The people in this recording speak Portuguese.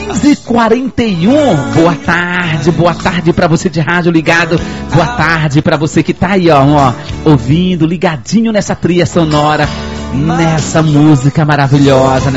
15h41. Boa tarde pra você de rádio ligado. Boa tarde pra você que tá aí, ó, ouvindo, ligadinho nessa trilha sonora, nessa música maravilhosa,